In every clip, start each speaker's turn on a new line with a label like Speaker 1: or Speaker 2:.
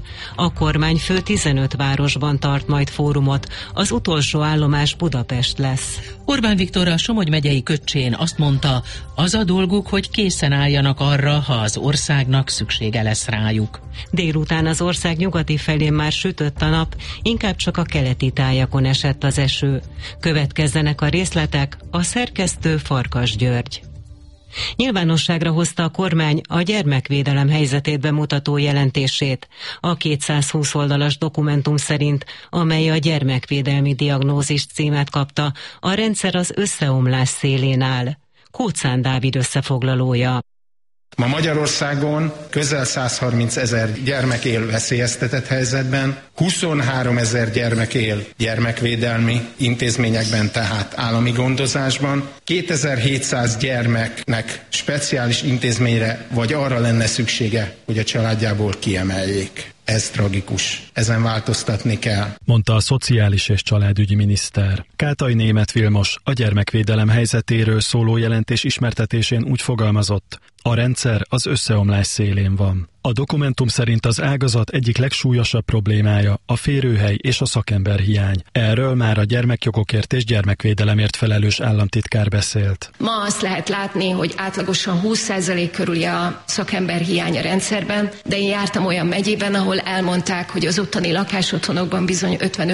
Speaker 1: A kormányfő 15 városban tart majd fórumot, az utolsó állomás Budapest lesz.
Speaker 2: Orbán Viktor a Somogy megyei Köccsén azt mondta, az a dolguk, hogy készen álljanak arra, ha az országnak szüksége lesz rájuk.
Speaker 1: Délután az ország nyugati felén már sütött a nap, inkább csak a keleti tájakon esett az eső. Következzenek a részletek, a szerkesztő Farkas György. Nyilvánosságra hozta a kormány a gyermekvédelem helyzetét bemutató jelentését. A 220 oldalas dokumentum szerint, amely a gyermekvédelmi diagnózis címet kapta, a rendszer az összeomlás szélén áll. Kóczán Dávid összefoglalója.
Speaker 3: Ma Magyarországon közel 130 000 gyermek él veszélyeztetett helyzetben, 23 000 gyermek él gyermekvédelmi intézményekben, tehát állami gondozásban, 2700 gyermeknek speciális intézményre vagy arra lenne szüksége, hogy a családjából kiemeljék. Ez tragikus. Ezen változtatni kell,
Speaker 4: mondta a szociális és családügyi miniszter. Kátai Németh Vilmos a gyermekvédelem helyzetéről szóló jelentés ismertetésén úgy fogalmazott, a rendszer az összeomlás szélén van. A dokumentum szerint az ágazat egyik legsúlyosabb problémája a férőhely és a szakemberhiány. Erről már a gyermekjogokért és gyermekvédelemért felelős államtitkár beszélt.
Speaker 5: Ma azt lehet látni, hogy átlagosan 20% körüli a szakemberhiány a rendszerben, de én jártam olyan megyében, ahol elmondták, hogy az ottani lakásotthonokban bizony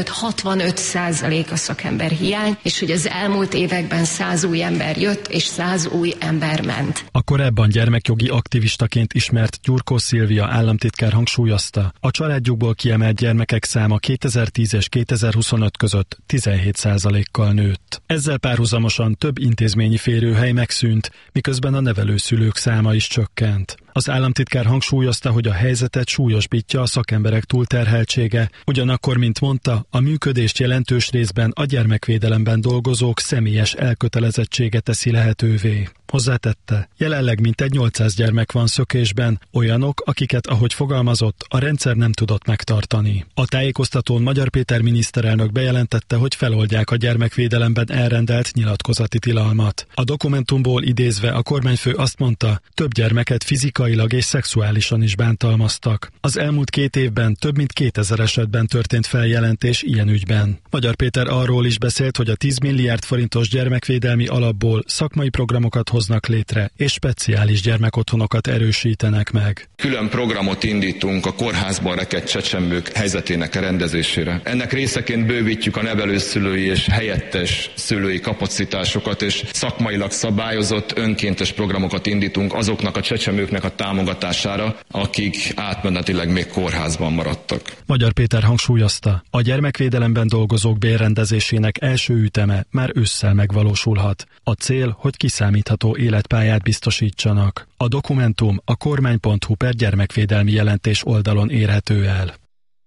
Speaker 5: 55-65% a szakemberhiány, és hogy az elmúlt években 100 új ember jött, és 100 új ember ment.
Speaker 4: A korábban gyermekjogi aktivistaként ismert Gyurkó Szilvia államtitkár hangsúlyozta, a családjukból kiemelt gyermekek száma 2010 és 2025 között 17%-kal nőtt. Ezzel párhuzamosan több intézményi férőhely megszűnt, miközben a nevelőszülők száma is csökkent. Az államtitkár hangsúlyozta, hogy a helyzetet súlyosbítja a szakemberek túlterheltsége, ugyanakkor, mint mondta, a működést jelentős részben a gyermekvédelemben dolgozók személyes elkötelezettsége teszi lehetővé. Hozzátette, jelenleg mintegy 800 gyermek van szökésben, olyanok, akiket, ahogy fogalmazott, a rendszer nem tudott megtartani. A tájékoztatón Magyar Péter miniszterelnök bejelentette, hogy feloldják a gyermekvédelemben elrendelt nyilatkozati tilalmat. A dokumentumból idézve a kormányfő azt mondta, több gyermeket fizikailag és szexuálisan is bántalmaztak. Az elmúlt 2 évben több mint 2000 esetben történt feljelentés ilyen ügyben. Magyar Péter arról is beszélt, hogy a 10 milliárd forintos gyermekvédelmi alapból szakmai programokat hoznak létre, és speciális gyermekotthonokat erősítenek meg.
Speaker 6: Külön programot indítunk a kórházban rekedt csecsemők helyzetének rendezésére. Ennek részeként bővítjük a nevelőszülői és helyettes szülői kapacitásokat, és szakmailag szabályozott önkéntes programokat indítunk azoknak a csecsemőknek a támogatására, akik átmenetileg még kórházban maradtak.
Speaker 4: Magyar Péter hangsúlyozta, a gyermekvédelemben dolgozók bérrendezésének első üteme már ősszel megvalósulhat. A cél, hogy kiszámítható életpályát biztosítsanak. A dokumentum a kormány.hu/gyermekvédelmi jelentés oldalon érhető el.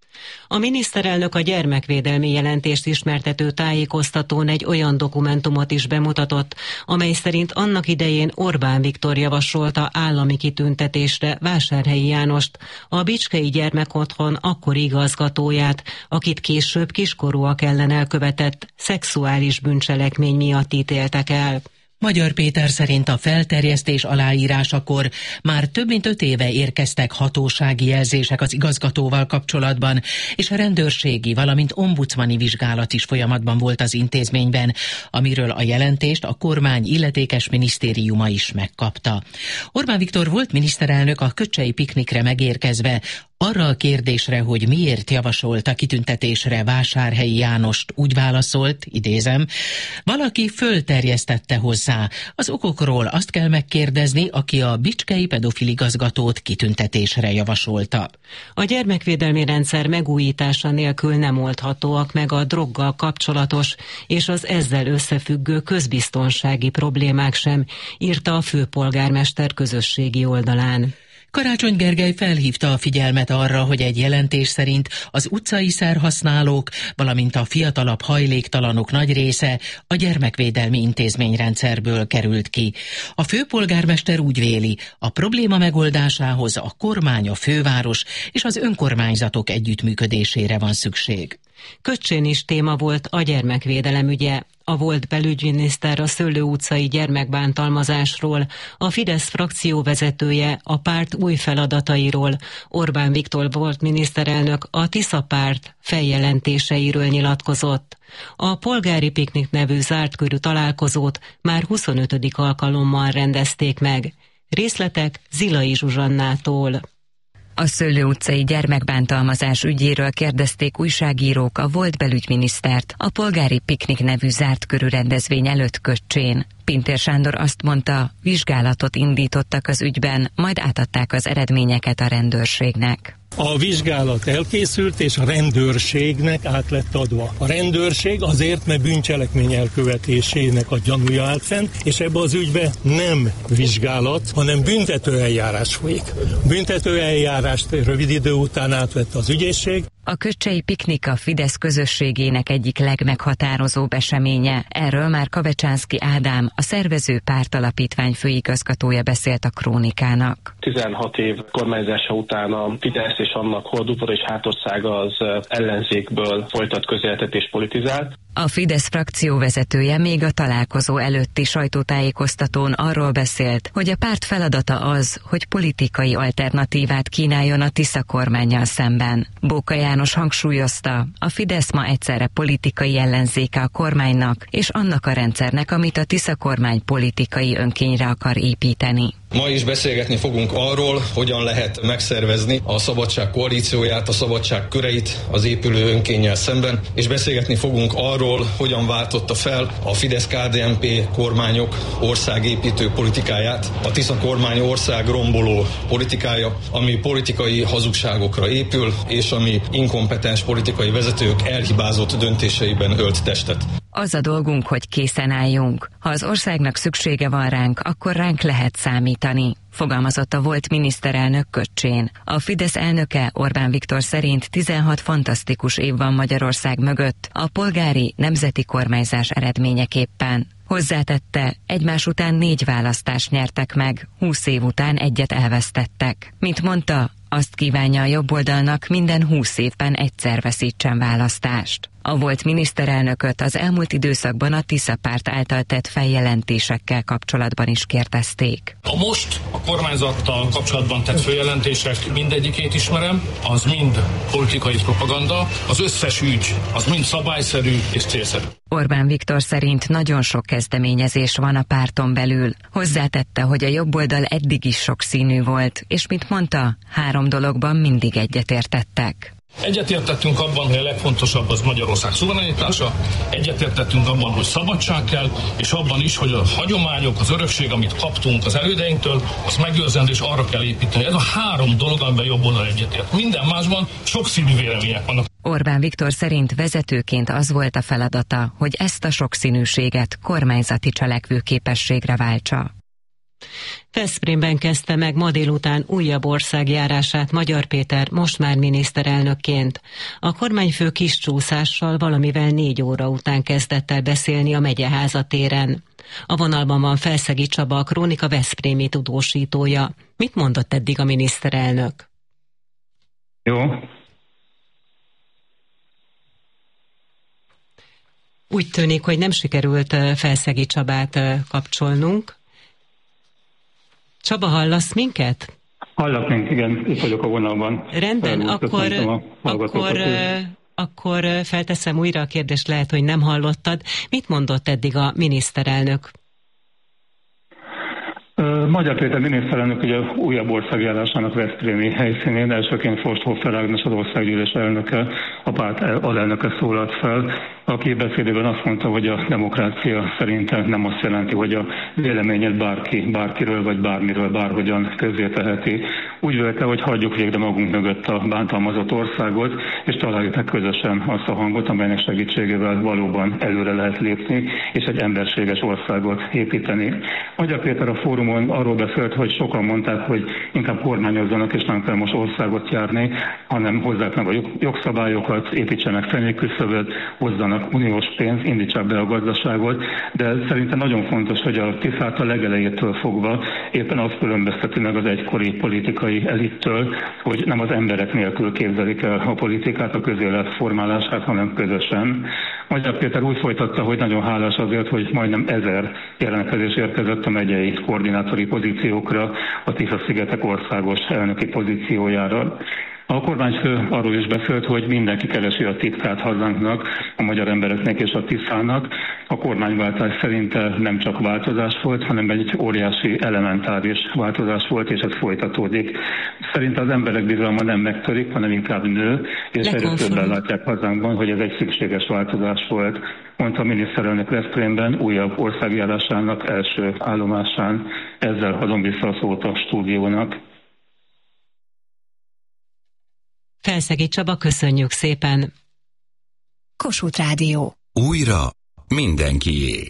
Speaker 1: A miniszterelnök a gyermekvédelmi jelentést ismertető tájékoztatón egy olyan dokumentumot is bemutatott, amely szerint annak idején Orbán Viktor javasolta állami kitüntetésre Vásárhelyi Jánost, a Bicskei Gyermekotthon akkori igazgatóját, akit később kiskorúak ellen elkövetett szexuális bűncselekmény miatt ítéltek el.
Speaker 2: Magyar Péter szerint a felterjesztés aláírásakor már több mint 5 éve érkeztek hatósági jelzések az igazgatóval kapcsolatban, és a rendőrségi, valamint ombudsmani vizsgálat is folyamatban volt az intézményben, amiről a jelentést a kormány illetékes minisztériuma is megkapta. Orbán Viktor volt miniszterelnök a köcsei piknikre megérkezve, arra a kérdésre, hogy miért javasolta kitüntetésre Vásárhelyi Jánost, úgy válaszolt, idézem, valaki fölterjesztette hozzá. Az okokról azt kell megkérdezni, aki a bicskei pedofil igazgatót kitüntetésre javasolta.
Speaker 1: A gyermekvédelmi rendszer megújítása nélkül nem oldhatóak meg a droggal kapcsolatos és az ezzel összefüggő közbiztonsági problémák sem, írta a főpolgármester közösségi oldalán.
Speaker 2: Karácsony Gergely felhívta a figyelmet arra, hogy egy jelentés szerint az utcai szerhasználók, valamint a fiatalabb hajléktalanok nagy része a gyermekvédelmi intézményrendszerből került ki. A főpolgármester úgy véli, a probléma megoldásához a kormány, a főváros és az önkormányzatok együttműködésére van szükség.
Speaker 1: Köcsén is téma volt a gyermekvédelem ügye. A volt belügyminiszter a Szőlő utcai gyermekbántalmazásról, a Fidesz frakció vezetője a párt új feladatairól, Orbán Viktor volt miniszterelnök a Tisza párt feljelentéseiről nyilatkozott. A Polgári Piknik nevű zártkörű találkozót már 25. alkalommal rendezték meg. Részletek Zilai Zsuzsannától.
Speaker 7: A Szőlő utcai gyermekbántalmazás ügyéről kérdezték újságírók a volt belügyminisztert a Polgári Piknik nevű zárt körű rendezvény előtt Köccsén. Pintér Sándor azt mondta, vizsgálatot indítottak az ügyben, majd átadták az eredményeket a rendőrségnek.
Speaker 8: A vizsgálat elkészült, és a rendőrségnek át lett adva. A rendőrség azért, mert bűncselekmény elkövetésének a gyanúja állt fenn, és ebbe az ügybe nem vizsgálat, hanem büntetőeljárás folyik. Büntetőeljárást rövid idő után átvett az ügyészség.
Speaker 7: A köcsei piknik a Fidesz közösségének egyik legmeghatározóbb eseménye. Erről már Kavecsánszky Ádám, a szervező pártalapítvány főigazgatója beszélt a Krónikának.
Speaker 9: 16 év kormányzása után a Fidesz és annak hordudvara és hátországa az ellenzékből folytat közéletet és politizált.
Speaker 7: A Fidesz frakcióvezetője még a találkozó előtti sajtótájékoztatón arról beszélt, hogy a párt feladata az, hogy politikai alternatívát kínáljon a Tisza kormánnyal szemben. Bóka János hangsúlyozta, a Fidesz ma egyszerre politikai ellenzéke a kormánynak és annak a rendszernek, amit a Tisza kormány politikai önkényre akar építeni.
Speaker 6: Ma is beszélgetni fogunk arról, hogyan lehet megszervezni a Szabadság koalícióját, a Szabadság köreit az épülő önkénnyel szemben, és beszélgetni fogunk arról, hogyan váltotta fel a Fidesz-KDNP kormányok országépítő politikáját, a Tisza kormány országromboló politikája, ami politikai hazugságokra épül, és ami inkompetens politikai vezetők elhibázott döntéseiben ölt testet.
Speaker 7: Az a dolgunk, hogy készen álljunk. Ha az országnak szüksége van ránk, akkor ránk lehet számítani, fogalmazott a volt miniszterelnök Köccsén. A Fidesz elnöke Orbán Viktor szerint 16 fantasztikus év van Magyarország mögött, a polgári nemzeti kormányzás eredményeképpen. Hozzátette, egymás után 4 választást nyertek meg, 20 év után egyet elvesztettek. Mint mondta, azt kívánja a jobboldalnak minden 20 évben egyszer veszítsen választást. A volt miniszterelnököt az elmúlt időszakban a Tisza párt által tett feljelentésekkel kapcsolatban is kérdezték.
Speaker 10: A most a kormányzattal kapcsolatban tett feljelentések mindegyikét ismerem, az mind politikai propaganda, az összes ügy, az mind szabályszerű és célszerű.
Speaker 7: Orbán Viktor szerint nagyon sok kezdeményezés van a párton belül. Hozzátette, hogy a jobboldal eddig is sokszínű volt, és mint mondta, 3 dologban mindig egyetértettek.
Speaker 10: Egyetértettünk abban, hogy a legfontosabb az Magyarország szuverenitása, egyetértettünk abban, hogy szabadság kell, és abban is, hogy a hagyományok, az örökség, amit kaptunk az elődeinktől, azt megőrzendő, és arra kell építeni. Ez a 3 dolog, amiben jobb oldal egyetért. Minden másban sokszínű vélemények vannak.
Speaker 7: Orbán Viktor szerint vezetőként az volt a feladata, hogy ezt a sokszínűséget kormányzati cselekvőképességre váltsa.
Speaker 1: Veszprémben kezdte meg ma délután újabb országjárását Magyar Péter, most már miniszterelnökként. A kormányfő kis csúszással valamivel 4 óra után kezdett el beszélni a Megyeháza téren. A vonalban van Felszegi Csaba, a Krónika veszprémi tudósítója. Mit mondott eddig a miniszterelnök?
Speaker 11: Jó.
Speaker 1: Úgy tűnik, hogy nem sikerült Felszegi Csabát kapcsolnunk. Csaba, hallasz minket?
Speaker 11: Hallak minket, igen, itt vagyok a vonalban.
Speaker 1: Rendben, akkor felteszem újra a kérdést, lehet, hogy nem hallottad. Mit mondott eddig a miniszterelnök?
Speaker 11: Magyar Péter miniszterelnök ugye újabb országjárásának veszprémi helyszínén elsőként Forsthoffer Ágnes, az országgyűlés elnöke, a párt alelnöke szólalt fel, aki beszédében azt mondta, hogy a demokrácia szerintem nem azt jelenti, hogy a véleményet bárkiről vagy bármiről bárhogyan közzéteheti. Úgy vélte, hogy hagyjuk végre magunk mögött a bántalmazott országot, és találjuk meg közösen azt a hangot, amelynek segítségével valóban előre lehet lépni, és egy emberséges országot építeni. Magyar Péter a fórumon arról beszélt, hogy sokan mondták, hogy inkább kormányozzanak, és nem kell most országot járni, hanem hozzák meg a jogszabályokat, építsenek fenyőküszöböt, hozzanak uniós pénzt, indítsák be a gazdaságot, de szerintem nagyon fontos, hogy a Tiszát a legelejétől fogva éppen azt különbözteti meg az egykori politikai elittől, hogy nem az emberek nélkül képzelik el a politikát, a közélet formálását, hanem közösen. Magyar Péter úgy folytatta, hogy nagyon hálás azért, hogy majdnem 1000 jelentkezés érkezett a megyei koordinátori pozíciókra, a Tisza-szigetek országos elnöki pozíciójára. A kormányfő arról is beszélt, hogy mindenki keresi a titkát hazánknak, a magyar embereknek és a Tiszának. A kormányváltás szerint nem csak változás volt, hanem egy óriási elementáris változás volt, és ez folytatódik. Szerint az emberek bizalma nem megtörik, hanem inkább nő, és egyre többen látják hazánkban, hogy ez egy szükséges változás volt, mondta a miniszterelnök Veszprémben újabb országjárásának első állomásán. Ezzel adom vissza a szót a stúdiónak.
Speaker 1: Felszegi Csaba, köszönjük szépen!
Speaker 12: Kossuth Rádió.
Speaker 13: Újra mindenkié.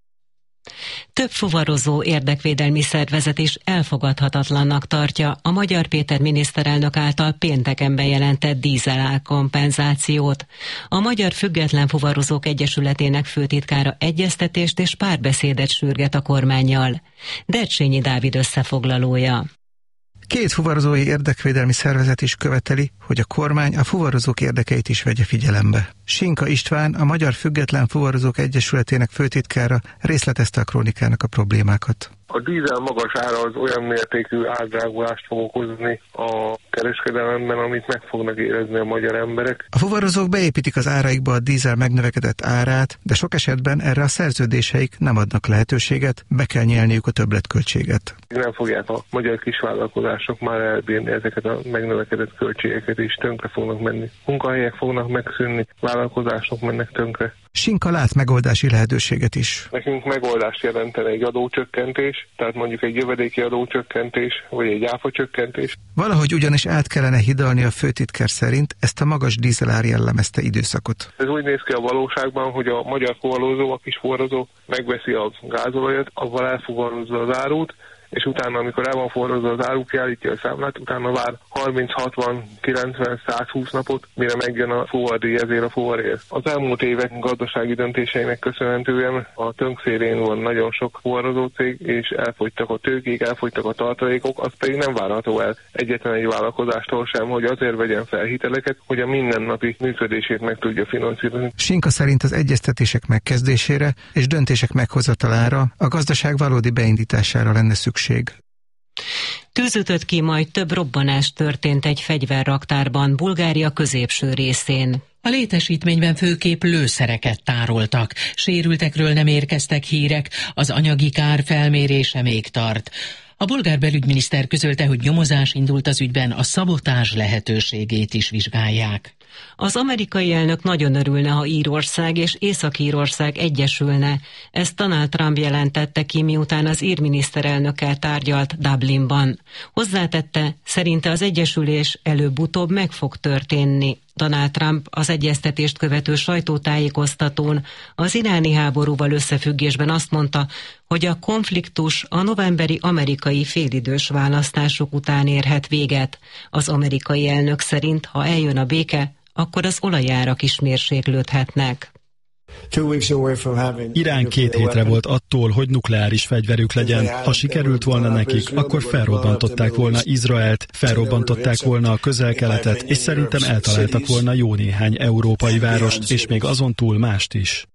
Speaker 1: Több fuvarozó érdekvédelmi szervezet is elfogadhatatlannak tartja a Magyar Péter miniszterelnök által pénteken bejelentett dízelár kompenzációt. A Magyar Független Fuvarozók Egyesületének főtitkára egyeztetést és párbeszédet sürget a kormánnyal. Dercsényi Dávid összefoglalója.
Speaker 14: Két fuvarozói érdekvédelmi szervezet is követeli, hogy a kormány a fuvarozók érdekeit is vegye figyelembe. Sinka István, a Magyar Független Fuvarozók Egyesületének főtitkára részletezte a krónikának a problémákat.
Speaker 15: A dízel magas ára az olyan mértékű árdrágulást fog okozni a kereskedelemben, amit meg fognak érezni a magyar emberek.
Speaker 14: A fuvarozók beépítik az áraikba a dízel megnövekedett árát, de sok esetben erre a szerződéseik nem adnak lehetőséget, be kell nyelniük a többletköltséget.
Speaker 15: Nem fogják a magyar kisvállalkozások már elbírni ezeket a megnövekedett költségeket, és tönkre fognak menni. Munkahelyek fognak megszűnni, vállalkozások mennek tönkre.
Speaker 14: Sinka lát megoldási lehetőséget is.
Speaker 15: Nekünk megoldást jelentene egy adócsökkentés, tehát mondjuk egy jövedéki adócsökkentés, vagy egy áfacsökkentés.
Speaker 14: Valahogy ugyanis át kellene hidalni a főtitkár szerint ezt a magas dízelár jellemezte időszakot.
Speaker 15: Ez úgy néz ki a valóságban, hogy a magyar fuvarozó, a kis fuvarozó megveszi a gázolajat, avval elfuvarozza az árut, és utána, amikor el van forrozva az áru, kiállítja a számlát, utána vár 30, 60, 90, 120 napot, mire megjön a fuvardíj, ezért a fuvarért. Az elmúlt évek gazdasági döntéseinek köszönhetően a tönkszélén van nagyon sok fuvarozó cég, és elfogytak a tőkék, elfogytak a tartalékok, az pedig nem várható el egyetlen egy vállalkozástól sem, hogy azért vegyen fel hiteleket, hogy a mindennapi működését meg tudja finanszírozni.
Speaker 14: Sinka szerint az egyeztetések megkezdésére és döntések meghozatalára a gazdaság valódi beindítására lenne szükség.
Speaker 1: Tűz ütött ki, majd több robbanás történt egy fegyverraktárban Bulgária középső részén.
Speaker 2: A létesítményben főképp lőszereket tároltak. Sérültekről nem érkeztek hírek, az anyagi kár felmérése még tart. A bolgár belügyminiszter közölte, hogy nyomozás indult az ügyben, a szabotázs lehetőségét is vizsgálják.
Speaker 1: Az amerikai elnök nagyon örülne, ha Írország és Észak-Írország egyesülne. Ezt Donald Trump jelentette ki, miután az ír miniszterelnökkel tárgyalt Dublinban. Hozzátette, szerinte az egyesülés előbb-utóbb meg fog történni. Donald Trump az egyeztetést követő sajtótájékoztatón az iráni háborúval összefüggésben azt mondta, hogy a konfliktus a novemberi amerikai félidős választások után érhet véget. Az amerikai elnök szerint, ha eljön a béke, akkor az olajárak is mérséklődhetnek.
Speaker 4: Irán 2 hétre volt attól, hogy nukleáris fegyverük legyen. Ha sikerült volna nekik, akkor felrobbantották volna Izraelt, felrobbantották volna a Közel-Keletet, és szerintem eltaláltak volna jó néhány európai várost, és még azon túl mást is.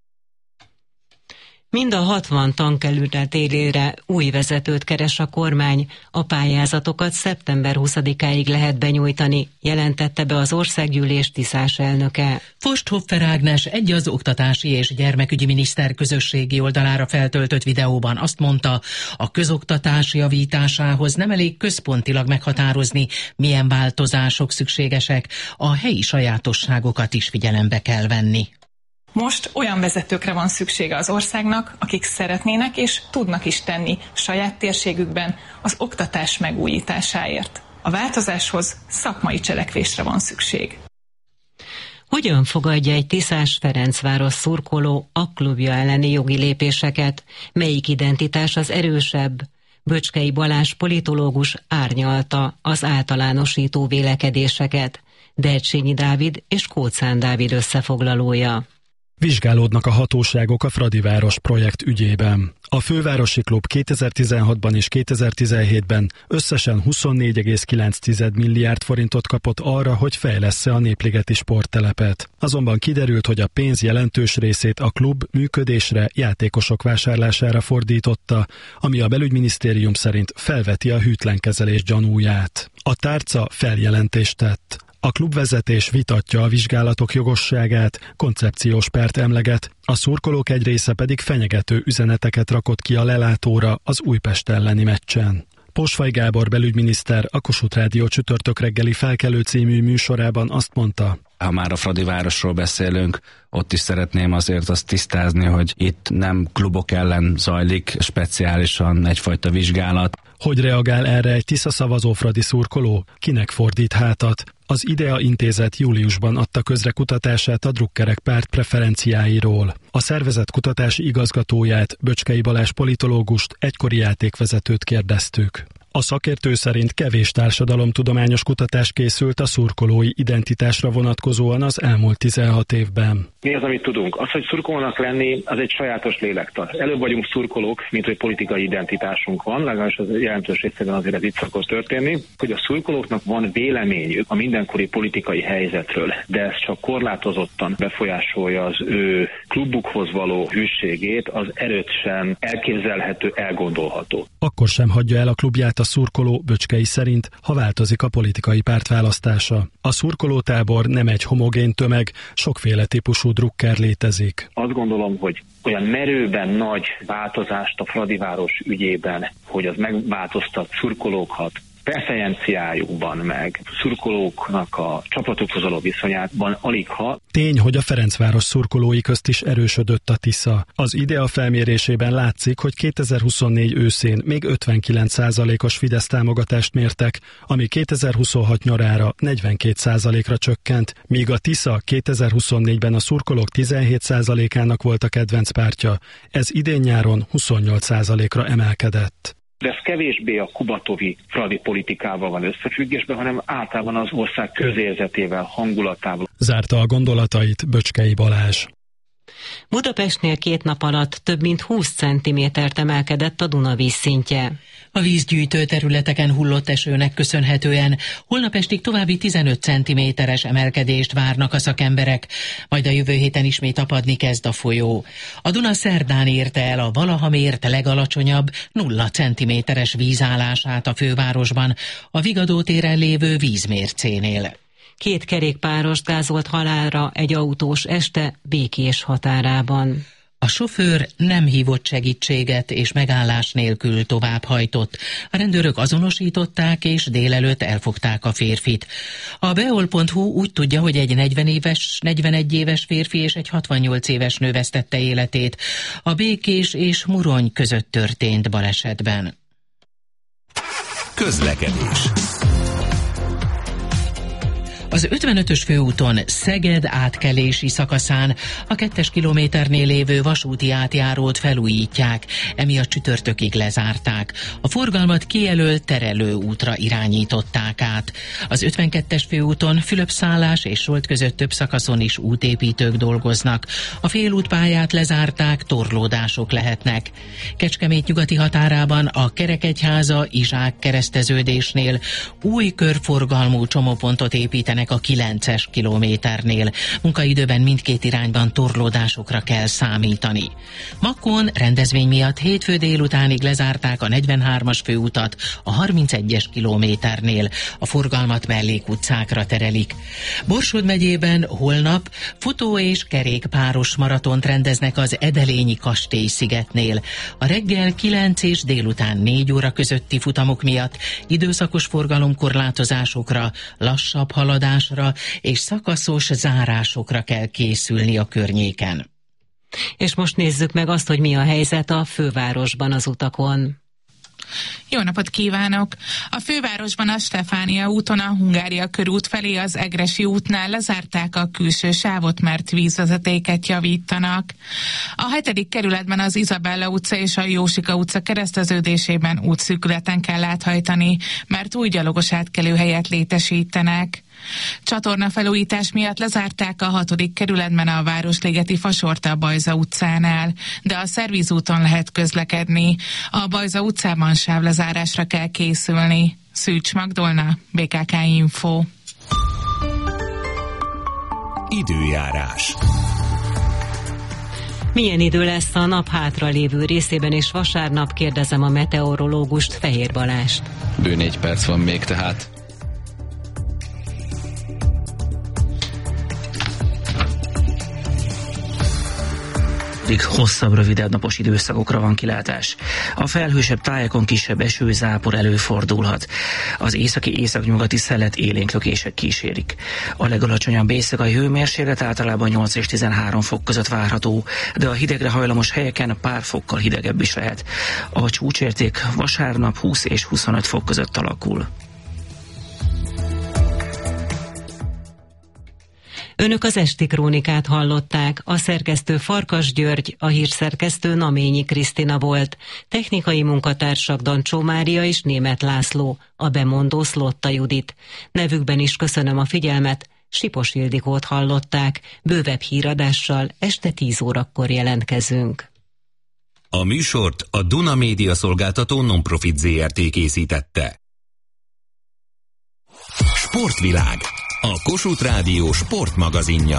Speaker 1: Mind a 60 tankkerület élére új vezetőt keres a kormány. A pályázatokat szeptember 20-áig lehet benyújtani, jelentette be az országgyűlés Tiszás elnöke.
Speaker 2: Forsthoffer Ágnes egy az oktatási és gyermekügyi miniszter közösségi oldalára feltöltött videóban azt mondta, a közoktatás javításához nem elég központilag meghatározni, milyen változások szükségesek, a helyi sajátosságokat is figyelembe kell venni.
Speaker 16: Most olyan vezetőkre van szüksége az országnak, akik szeretnének és tudnak is tenni saját térségükben az oktatás megújításáért. A változáshoz szakmai cselekvésre van szükség.
Speaker 1: Hogyan fogadja egy Tiszás-Ferencváros szurkoló a klubja elleni jogi lépéseket? Melyik identitás az erősebb? Böcskei Balázs politológus árnyalta az általánosító vélekedéseket. Dercsényi Dávid és Kóczán Dávid összefoglalója.
Speaker 4: Vizsgálódnak a hatóságok a Fradiváros projekt ügyében. A fővárosi klub 2016-ban és 2017-ben összesen 24,9 milliárd forintot kapott arra, hogy fejlessze a Népligeti sporttelepet. Azonban kiderült, hogy a pénz jelentős részét a klub működésre, játékosok vásárlására fordította, ami a belügyminisztérium szerint felveti a hűtlenkezelés gyanúját. A tárca feljelentést tett. A klubvezetés vitatja a vizsgálatok jogosságát, koncepciós pert emleget, a szurkolók egy része pedig fenyegető üzeneteket rakott ki a lelátóra az Újpest elleni meccsen. Posvay Gábor belügyminiszter a Kossuth Rádió csütörtök reggeli Felkelő című műsorában azt mondta:
Speaker 17: ha már a Fradivárosról beszélünk, ott is szeretném azért azt tisztázni, hogy itt nem klubok ellen zajlik speciálisan egyfajta vizsgálat.
Speaker 4: Hogy reagál erre egy Tisza szavazó fradi szurkoló? Kinek fordít hátat? Az IDEA intézet júliusban adta közre kutatását a drukkerek párt preferenciáiról. A szervezet kutatási igazgatóját, Böcskei Balázs politológust, egykori játékvezetőt kérdeztük. A szakértő szerint kevés társadalomtudományos kutatás készült a szurkolói identitásra vonatkozóan az elmúlt 16 évben.
Speaker 18: Mi az, amit tudunk? Az, hogy szurkolónak lenni, az egy sajátos lélektan. Előbb vagyunk szurkolók, mint hogy politikai identitásunk van, legalábbis az jelentős részében azért ez itt szokott történni, hogy a szurkolóknak van véleményük a mindenkori politikai helyzetről, de ez csak korlátozottan befolyásolja az ő klubukhoz való hűségét, az erősen elképzelhető, elgondolható.
Speaker 4: Akkor sem hagyja el a klubját a szurkoló Böcskei szerint, ha változik a politikai párt választása. A szurkolótábor nem egy homogén tömeg, sokféle típusú drukker létezik.
Speaker 18: Azt gondolom, hogy olyan merőben nagy változást a Fradiváros ügyében, hogy az megváltoztat szurkolókat preferenciájukban, meg szurkolóknak a csapatukhoz való viszonyában aligha.
Speaker 4: Tény, hogy a Ferencváros szurkolói közt is erősödött a Tisza. Az IDEA felmérésében látszik, hogy 2024 őszén még 59%-os Fidesz támogatást mértek, ami 2026 nyarára 42%-ra csökkent, míg a Tisza 2024-ben a szurkolók 17%-ának volt a kedvenc pártja, ez idén nyáron 28%-ra emelkedett.
Speaker 18: De ez kevésbé a kubatovi fradi politikával van összefüggésben, hanem általában az ország közérzetével, hangulatával.
Speaker 4: Zárta a gondolatait Böcskei Balázs.
Speaker 1: Budapestnél 2 nap alatt több mint 20 centimétert emelkedett a Duna vízszintje.
Speaker 2: A vízgyűjtő területeken hullott esőnek köszönhetően holnap estig további 15 centiméteres emelkedést várnak a szakemberek, majd a jövő héten ismét apadni kezd a folyó. A Duna szerdán érte el a valaha mért legalacsonyabb 0 centiméteres vízállását a fővárosban, a Vigadó téren lévő vízmércénél.
Speaker 1: 2 kerékpáros gázolt halálra egy autós este Békés határában.
Speaker 2: A sofőr nem hívott segítséget és megállás nélkül továbbhajtott. A rendőrök azonosították és délelőtt elfogták a férfit. A beol.hu úgy tudja, hogy egy 41 éves férfi és egy 68 éves nő vesztette életét. A Békés és Murony között történt balesetben.
Speaker 13: Közlekedés.
Speaker 2: Az 55-ös főúton Szeged átkelési szakaszán a 2. kilométernél lévő vasúti átjárót felújítják, emiatt csütörtökig lezárták. A forgalmat kijelölt terelő útra irányították át. Az 52-es főúton Fülöp-szállás és Solt között több szakaszon is útépítők dolgoznak. A félútpályát lezárták, torlódások lehetnek. Kecskemét nyugati határában a Kerekegyháza Izsák kereszteződésnél új körforgalmú csomópontot építenek a 9-es kilométernél. Munkaidőben mindkét irányban torlódásokra kell számítani. Makón rendezvény miatt hétfő délutánig lezárták a 43-as főutat a 31-es kilométernél. A forgalmat mellékutcákra terelik. Borsod megyében holnap futó és kerékpáros maratont rendeznek az Edelényi Kastély-szigetnél. A reggel 9 és délután 4 óra közötti futamok miatt időszakos forgalomkorlátozásokra, lassabb haladásra és szakaszos zárásokra kell készülni a környéken.
Speaker 1: És most nézzük meg azt, hogy mi a helyzet a fővárosban az utakon.
Speaker 16: Jó napot kívánok! A fővárosban a Stefánia úton a Hungária körút felé az Egressy útnál lezárták a külső sávot, mert vízvezetéket javítanak. A 7. kerületben az Izabella utca és a Jósika utca kereszteződésében útszűkületen kell áthajtani, mert új gyalogos átkelőhelyet létesítenek.
Speaker 19: Csatornafelújítás miatt lezárták a 6. kerületben a Városligeti Fasorta Bajza utcánál, de a szervizúton lehet közlekedni. A Bajza utcában sávlezárásra kell készülni. Szűcs Magdolna, BKK Info.
Speaker 13: Időjárás.
Speaker 1: Milyen idő lesz a nap hátralévő részében és vasárnap, kérdezem a meteorológust, Fehér Balást.
Speaker 20: Bő 4 perc van még tehát.
Speaker 21: Hosszabb, rövidebb napos időszakokra van kilátás. A felhősebb tájakon kisebb esőzápor előfordulhat. Az északi-északnyugati szelet élénklökések kísérik. A legalacsonyabb éjszakai hőmérséklet általában 8 és 13 fok között várható, de a hidegre hajlamos helyeken pár fokkal hidegebb is lehet. A csúcsérték vasárnap 20 és 25 fok között alakul.
Speaker 1: Önök az esti krónikát hallották, a szerkesztő Farkas György, a hírszerkesztő Naményi Krisztina volt, technikai munkatársak Dancsó Mária és Németh László, a bemondó Szlotta Judit. Nevükben is köszönöm a figyelmet, Sipos Ildikót hallották, bővebb híradással este 10 órakor jelentkezünk.
Speaker 13: A műsort a Duna Média Szolgáltató Non-Profit Zrt. Készítette. Sportvilág, a Kossuth Rádió sportmagazinja.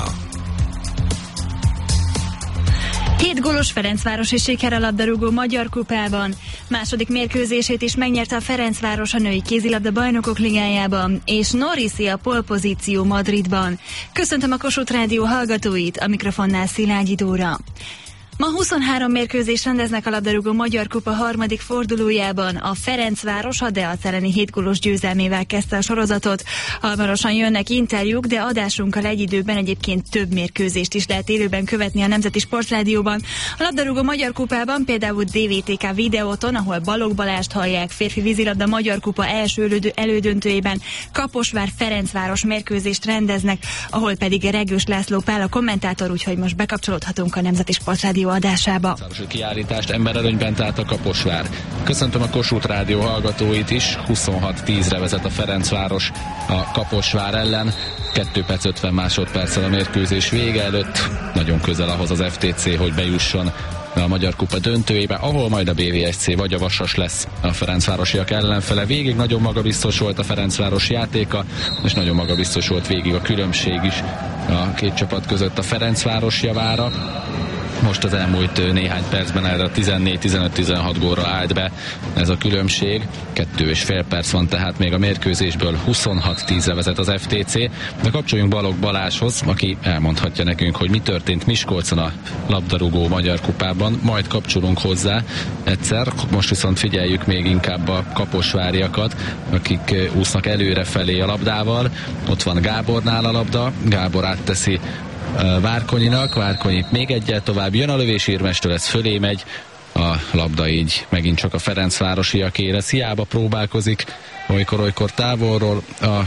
Speaker 22: 7 gólos Ferencvárosi siker a labdarúgó Magyar Kupában. Második mérkőzését is megnyerte a Ferencváros a női kézilabda bajnokok ligájában, és Norriszi a pole-pozíció Madridban. Köszöntöm a Kossuth Rádió hallgatóit, a mikrofonnál Szilágyi Dóra. Ma 23 mérkőzést rendeznek a labdarúgó Magyar Kupa harmadik fordulójában. A Ferencváros a Deac elleni 7 gólos győzelmével kezdte a sorozatot. Hamarosan jönnek interjúk, de adásunkkal egy időben egyébként több mérkőzést is lehet élőben követni a Nemzeti Sportrádióban. A labdarúgó Magyar Kupában például DVTK videóton, ahol Balogh Balást hallják, férfi vízilabda Magyar Kupa első elődöntőjében Kaposvár Ferencváros mérkőzést rendeznek, ahol pedig Regős László Pál a kommentátor, úgyhogy most bekapcsolódhatunk a Nemzeti Sportrádió adásába.
Speaker 20: Kiállítást emberelőnyben tehát a Kaposvár. Köszöntöm a Kossuth Rádió hallgatóit is. 26-10-re vezet a Ferencváros a Kaposvár ellen. 2 perc 50 másodperccel a mérkőzés vége előtt. Nagyon közel ahhoz az FTC, hogy bejusson a Magyar Kupa döntőjébe, ahol majd a BVSC vagy a Vasas lesz a ferencvárosiak ellenfele. Végig nagyon magabiztos volt a Ferencváros játéka, és nagyon magabiztos volt végig a különbség is a két csapat között a Ferencváros javára. Most az elmúlt néhány percben erre a 14-15-16 gólra állt be ez a különbség. 2,5 perc van tehát még a mérkőzésből, 26-10-re vezet az FTC. De kapcsoljunk Balogh Balázshoz, aki elmondhatja nekünk, hogy mi történt Miskolcon a labdarúgó Magyar Kupában. Majd kapcsolunk hozzá egyszer. Most viszont figyeljük még inkább a kaposváriakat, akik úsznak előre felé a labdával. Ott van Gábornál a labda, Gábor átteszi Várkonyinak, Várkonyi még egyel tovább jön a lövés, Irmestől ez fölé megy, a labda így megint csak a ferencvárosiaké lesz, hiába próbálkozik olykor távolról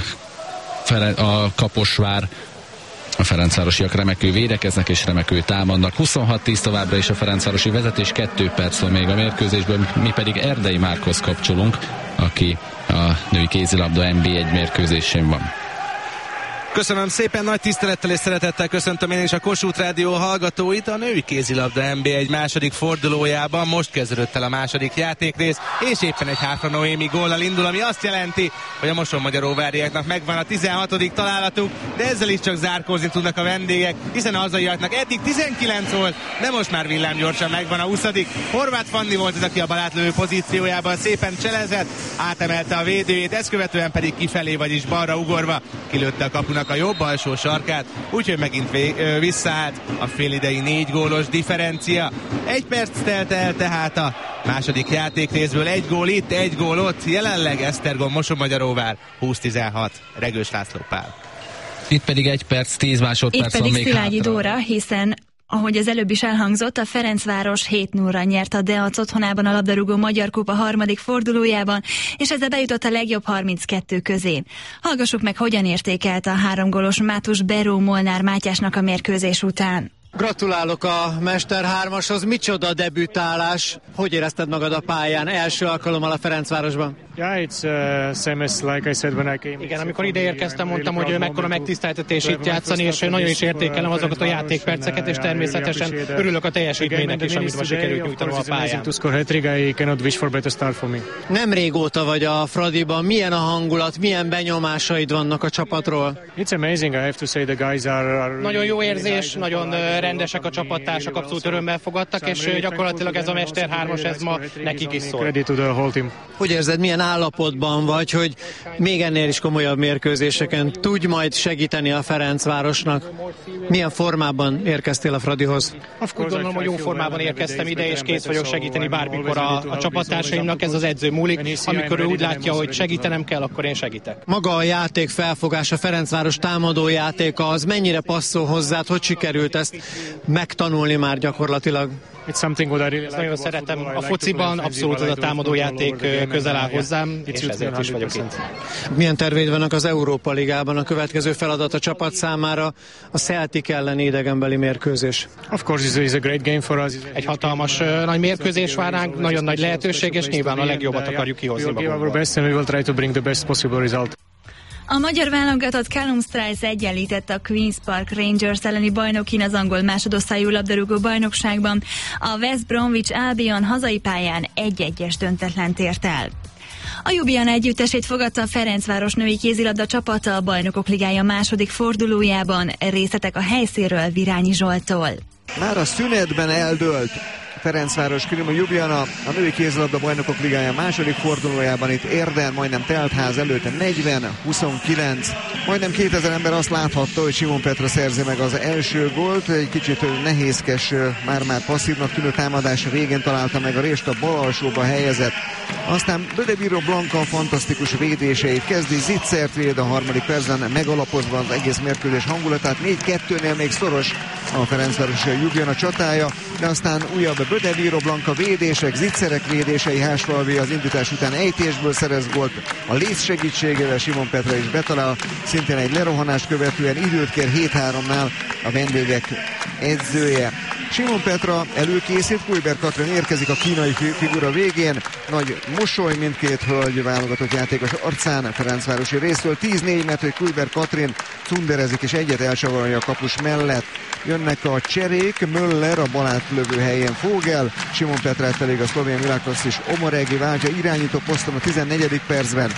Speaker 20: a Kaposvár. A ferencvárosiak remekül védekeznek és remekül támadnak. 26-10 továbbra is a ferencvárosi vezetés, 2 perc van még a mérkőzésből, mi pedig Erdei Márkhoz kapcsolunk, aki a női kézilabda NB1 mérkőzésén van.
Speaker 23: Köszönöm szépen, nagy tisztelettel és szeretettel köszöntöm én is a Kossuth Rádió hallgatóit a női kézilabda NB1 második fordulójában. Most kezdődött el a második játékrész, és éppen egy Háfra Noémi góllal indul, ami azt jelenti, hogy a Mosonmagyaróváriaknak megvan a 16. találatuk, de ezzel is csak zárkózni tudnak a vendégek, hiszen a hazaiaknak eddig 19 volt, de most már villámgyorsan megvan a 20. Horváth Fanni volt az, aki a balátlövő pozíciójában szépen cselezett, átemelte a védőjét, ezt követően pedig kifelé, vagyis balra ugorva kilőtte a kapunak a jobb alsó sarkát, úgyhogy megint visszaállt a félidei 4 gólos differencia. 1 perc telt el tehát a második játékrészből, 1 gól itt, 1 gól ott, jelenleg Esztergom Mosonmagyaróvár 20-16, Regős László Pál.
Speaker 20: Itt pedig 1 perc 10 másodperc van még hátra.
Speaker 22: Itt pedig Szilágyi Dóra, hiszen ahogy az előbb is elhangzott, a Ferencváros 7-0-ra nyert a Deac otthonában a labdarúgó Magyar Kupa harmadik fordulójában, és ezzel bejutott a legjobb 32 közé. Hallgassuk meg, hogyan értékelt a 3 gólos Mátus Beró Molnár Mátyásnak a mérkőzés után.
Speaker 24: Gratulálok a Mester 3-ashoz, micsoda debütálás, hogy érezted magad a pályán első alkalommal a Ferencvárosban? Igen, amikor ide érkeztem, mondtam, hogy mekkora megtiszteltetés itt játszani, és nagyon is értékelem azokat a játékperceket, és természetesen örülök a teljesítménynek is, amit ma sikerült nyújtanom a pályán. Nem régóta vagy a Fradiban, milyen a hangulat, milyen benyomásaid vannak a csapatról? Nagyon jó érzés, nagyon rendesek a csapattársak, abszolút örömmel fogadtak, és gyakorlatilag ez a Mester 3-as, ez ma nekik is szól. Hogy érzed, milyen állapotban vagy, hogy még ennél is komolyabb mérkőzéseken tudj majd segíteni a Ferencvárosnak? Milyen formában érkeztél a Fradihoz? Úgy gondolom, hogy jó formában érkeztem ide, és kész vagyok segíteni bármikor a csapattársaimnak, ez az edző múlik. Amikor ő úgy látja, hogy segítenem kell, akkor én segítek. Maga a játék felfogása, Ferencváros támadó játéka, az mennyire passzol hozzád, hogy sikerült ezt megtanulni már gyakorlatilag? Ezt nagyon szeretem a fociban, abszolút ez a támadójáték közel áll hozzám, és ezért is vagyok itt. Milyen terveid vannak az Európa Ligában? A következő feladat a csapat számára a Celtic elleni idegenbeli mérkőzés. Egy hatalmas nagy mérkőzés vár ránk, nagyon nagy lehetőség, és nyilván a legjobbat akarjuk kihozni magunkból.
Speaker 22: A magyar válogatott Callum Strice egyenlített a Queen's Park Rangers elleni bajnokin az angol másodosztályú labdarúgó bajnokságban. A West Bromwich Albion hazai pályán 1-1-es döntetlent ért el. A Ljubljana együttesét fogadta a Ferencváros női kézilabda csapata a Bajnokok Ligája második fordulójában. Részletek a helyszínről Virányi Zsolttól.
Speaker 3: Már a szünetben eldőlt Ferencváros Krima Ljubljana a női kézilabda Bajnokok Ligája második fordulójában itt Érden, majdnem teltház előtt 40-29. Majdnem 2000 ember azt láthatta, hogy Simon Petra szerzi meg az első gólt. Egy kicsit nehézkes, már passzívnak tűnő támadás végén találta meg a rést, a bal alsóba helyezett. Aztán Bödebíró Blanka fantasztikus védéseit kezdi, Zitzert véd a harmadik percben, megalapozva az egész mérkőzés hangulatát. 4-2-nél még szoros a Ferencváros Ljubljana csatája, de aztán újabb Bödebíró Blanka védések, Zitzerek védései, Hásfalvi az indítás után ejtésből szerez gólt, a Lész segítségével Simon Petra is betalál, szintén egy lerohanást követően időt kér 7-3-nál a vendégek edzője. Simon Petra előkészít, Kujber Katrin érkezik a kínai figura végén, nagy mosoly mindkét hölgy válogatott játékos arcán Ferencvárosi részről. 10-4, mert hogy Kujber Katrin cunderezik és egyet elcsavarolja a kapus mellett. Jönnek a cserék, Möller a bal átlövő helyén Fogel, Simon Petrát pedig a szlovén világklasszis Omoregi váltja irányító poszton a 14. percben.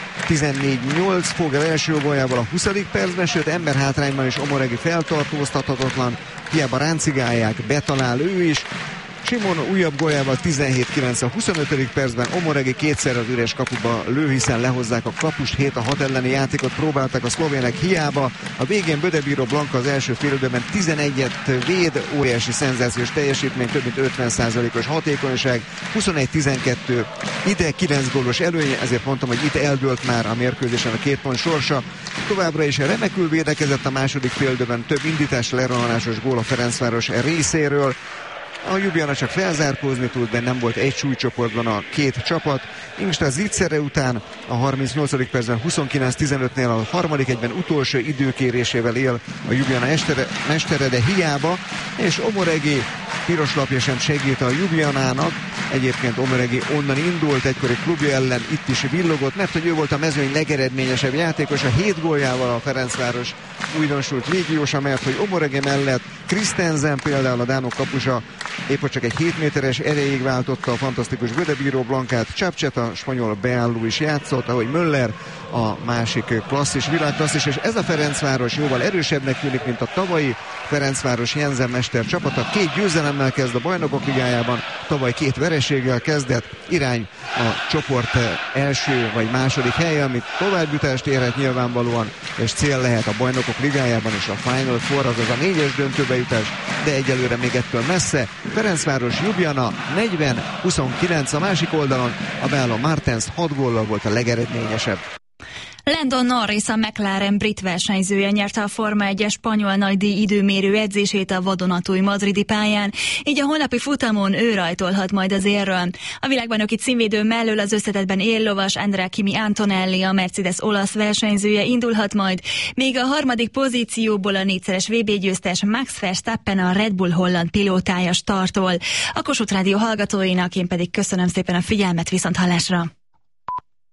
Speaker 3: 14-8, Fogel első góljával a 20. percben, sőt emberhátrányban is Omoregi feltartóztathatatlan, hiába ráncigálják, betalál ő is. Simon újabb góljával 17-9 a 25. percben, Omoregi kétszer az üres kapuba lő, hiszen lehozzák a kapust, 7-6 elleni játékot próbáltak a szlovének, hiába. A végén Bödebíró Blanka az első félidőben 11-et véd, óriási szenzációs teljesítmény, több mint 50%-os hatékonyság, 21-12, ide 9 gólos előny, ezért mondtam, hogy itt eldőlt már a mérkőzésen a 2 pont sorsa. Továbbra is remekül védekezett a második félidőben, több indítás, lerohanásos gól a Ferencváros részéről. A Ljubljana csak felzárkózni tud, de nem volt egy súlycsoportban a két csapat. Ingstad Zitzere után a 38. percben 29-15-nél a harmadik egyben utolsó időkérésével él a Ljubljana mestere, de hiába, és Omoregi piros lapja sem segít a Ljubljanának. Egyébként Omoregi onnan indult, egykori klubja ellen itt is villogott, mert hogy ő volt a mezőny legeredményesebb játékos, a 7 góljával a Ferencváros újdonsult légiósa, mert hogy Omoregi mellett Christensen például a dánok kapusa épp csak egy 7 méteres erejéig váltotta a fantasztikus Bödebíró Blankát, Csapcset, a spanyol beálló is játszott, ahogy Möller a másik klasszis, világklasszis, és ez a Ferencváros jóval erősebbnek tűnik, mint a tavalyi Ferencváros Jensen mester csapata. 2 győzelemmel kezd a Bajnokok Ligájában, tavaly 2 vereséggel kezdett, irány a csoport első vagy második helye, amit továbbjutást érhet nyilvánvalóan, és cél lehet a Bajnokok Ligájában is a Final Four, azaz a 4-es döntőbe jutás, de egyelőre még ettől messze. Ferencváros Ljubljana 40-29, a másik oldalon a beálló Martens 6 góllal volt a legeredményesebb.
Speaker 22: Lando Norris, a McLaren brit versenyzője nyerte a Forma 1-es spanyol nagydíj időmérő edzését a vadonatúj madridi pályán, így a holnapi futamon ő rajtolhat majd az élről. A világbajnoki címvédő mellől az összetettben éllovas Andrea Kimi Antonelli, a Mercedes olasz versenyzője indulhat majd, még a harmadik pozícióból a 4-szeres VB-győztes Max Verstappen, a Red Bull holland pilótája startol. A Kossuth Rádió hallgatóinak én pedig köszönöm szépen a figyelmet, viszonthallásra!